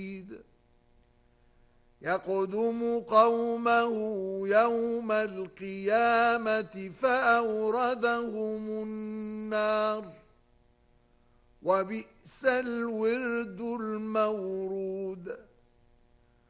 يقدم قومه يوم القيامة فأوردهم النار وبئس الورد المورود